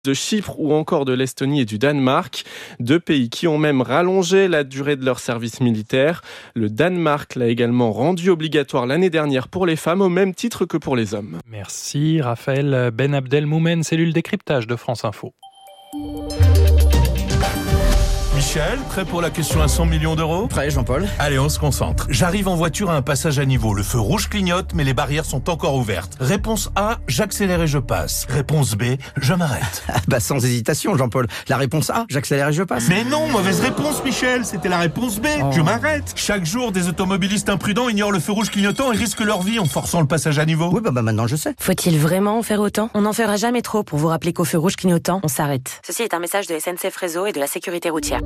de Chypre ou encore de l'Estonie et du Danemark, 2 pays qui ont même rallongé la durée de leur service militaire. Le Danemark l'a également rendu obligatoire l'année dernière pour les femmes au même titre que pour les hommes. Merci Raphaël. Ben Abdelmoumen, cellule décryptage de France Info. Michel, prêt pour la question à 100 millions d'euros ? Prêt, Jean-Paul. Allez, on se concentre. J'arrive en voiture à un passage à niveau. Le feu rouge clignote, mais les barrières sont encore ouvertes. Réponse A, j'accélère et je passe. Réponse B, je m'arrête. Sans hésitation, Jean-Paul. La réponse A, j'accélère et je passe. Mais non, mauvaise réponse, Michel. C'était la réponse B, je m'arrête. Chaque jour, des automobilistes imprudents ignorent le feu rouge clignotant et risquent leur vie en forçant le passage à niveau. Oui, maintenant je sais. Faut-il vraiment en faire autant ? On n'en fera jamais trop pour vous rappeler qu'au feu rouge clignotant, on s'arrête. Ceci est un message de SNCF Réseau et de la sécurité routière.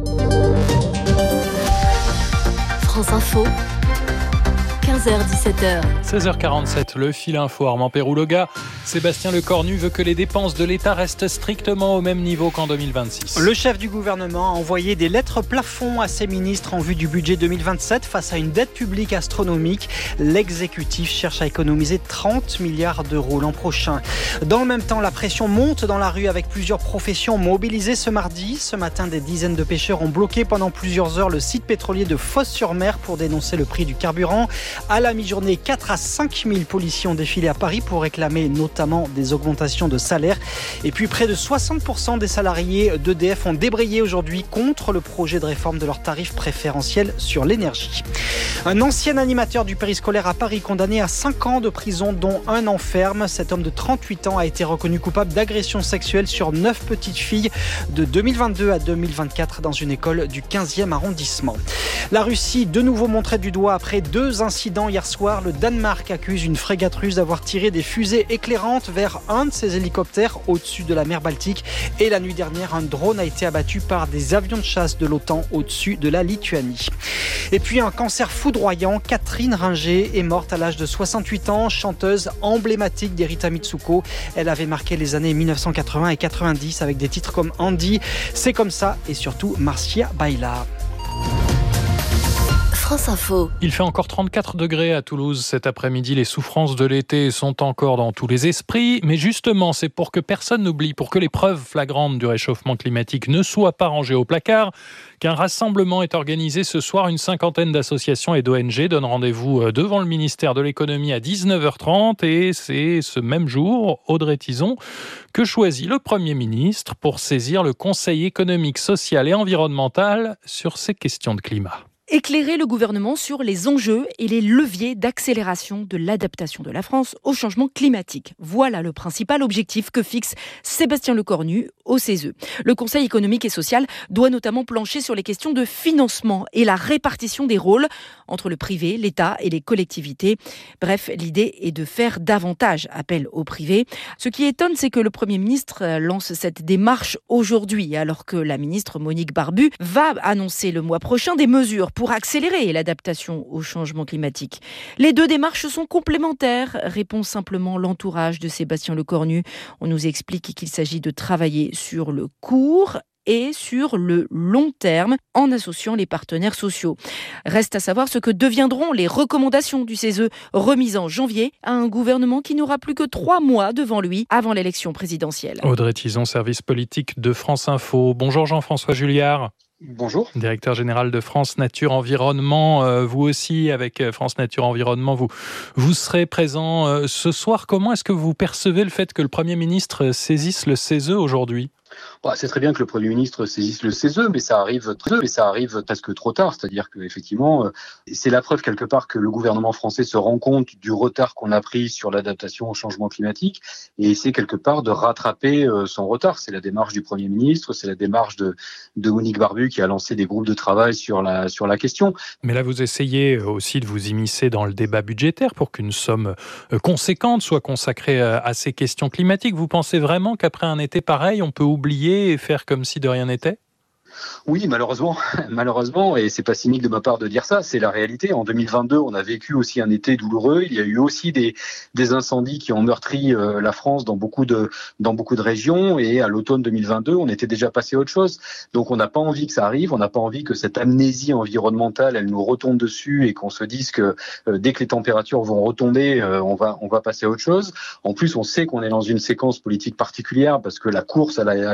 France Info, 15h-17h. 16h47, le fil info Armand Pérouloga. Sébastien Lecornu veut que les dépenses de l'État restent strictement au même niveau qu'en 2026. Le chef du gouvernement a envoyé des lettres plafond à ses ministres en vue du budget 2027 face à une dette publique astronomique. L'exécutif cherche à économiser 30 milliards d'euros l'an prochain. Dans le même temps, la pression monte dans la rue avec plusieurs professions mobilisées ce mardi. Ce matin, des dizaines de pêcheurs ont bloqué pendant plusieurs heures le site pétrolier de Fos-sur-Mer pour dénoncer le prix du carburant. À la mi-journée, 4 à 5 000 policiers ont défilé à Paris pour réclamer notamment des augmentations de salaire. Et puis près de 60% des salariés d'EDF ont débrayé aujourd'hui contre le projet de réforme de leurs tarifs préférentiels sur l'énergie. Un ancien animateur du périscolaire à Paris condamné à 5 ans de prison dont 1 an ferme. Cet homme de 38 ans a été reconnu coupable d'agression sexuelle sur 9 petites filles de 2022 à 2024 dans une école du 15e arrondissement. La Russie de nouveau montrée du doigt après 2 incidents hier soir. Le Danemark accuse une frégate russe d'avoir tiré des fusées éclairantes vers un de ses hélicoptères au-dessus de la mer Baltique. Et la nuit dernière, un drone a été abattu par des avions de chasse de l'OTAN au-dessus de la Lituanie. Et puis un cancer foudroyant, Catherine Ringer est morte à l'âge de 68 ans, chanteuse emblématique d'Erita Mitsuko. Elle avait marqué les années 1980 et 90 avec des titres comme Andy, C'est comme ça et surtout Marcia Baila. France Info. Il fait encore 34 degrés à Toulouse cet après-midi. Les souffrances de l'été sont encore dans tous les esprits. Mais justement, c'est pour que personne n'oublie, pour que les preuves flagrantes du réchauffement climatique ne soient pas rangées au placard, qu'un rassemblement est organisé ce soir. Une 50aine d'associations et d'ONG donnent rendez-vous devant le ministère de l'économie à 19h30. Et c'est ce même jour, Audrey Tizon, que choisit le Premier ministre pour saisir le Conseil économique, social et environnemental sur ces questions de climat. Éclairer le gouvernement sur les enjeux et les leviers d'accélération de l'adaptation de la France au changement climatique. Voilà le principal objectif que fixe Sébastien Lecornu au CESE. Le Conseil économique et social doit notamment plancher sur les questions de financement et la répartition des rôles entre le privé, l'État et les collectivités. Bref, l'idée est de faire davantage appel au privé. Ce qui étonne, c'est que le Premier ministre lance cette démarche aujourd'hui, alors que la ministre Monique Barbu va annoncer le mois prochain des mesures pour accélérer l'adaptation au changement climatique. Les 2 démarches sont complémentaires, répond simplement l'entourage de Sébastien Lecornu. On nous explique qu'il s'agit de travailler sur le court et sur le long terme en associant les partenaires sociaux. Reste à savoir ce que deviendront les recommandations du CESE remises en janvier à un gouvernement qui n'aura plus que 3 mois devant lui avant l'élection présidentielle. Audrey Tizon, service politique de France Info. Bonjour Jean-François Julliard. Bonjour. Directeur général de France Nature Environnement. Vous aussi, avec France Nature Environnement, vous serez présent ce soir. Comment est-ce que vous percevez le fait que le Premier ministre saisisse le CESE aujourd'hui ? C'est très bien que le Premier ministre saisisse le CESE, mais ça arrive presque trop tard. C'est-à-dire que effectivement, c'est la preuve quelque part que le gouvernement français se rend compte du retard qu'on a pris sur l'adaptation au changement climatique et essaie quelque part de rattraper son retard. C'est la démarche du Premier ministre, c'est la démarche de Monique Barbu qui a lancé des groupes de travail sur la question. Mais là, vous essayez aussi de vous immiscer dans le débat budgétaire pour qu'une somme conséquente soit consacrée à ces questions climatiques. Vous pensez vraiment qu'après un été pareil, on peut oublier et faire comme si de rien n'était ? Oui, malheureusement, et c'est pas cynique de ma part de dire ça, c'est la réalité. En 2022, on a vécu aussi un été douloureux. Il y a eu aussi des incendies qui ont meurtri la France dans beaucoup de régions. Et à l'automne 2022, on était déjà passé à autre chose. Donc, on n'a pas envie que ça arrive. On n'a pas envie que cette amnésie environnementale, elle nous retombe dessus et qu'on se dise que dès que les températures vont retomber, on va passer à autre chose. En plus, on sait qu'on est dans une séquence politique particulière parce que la course à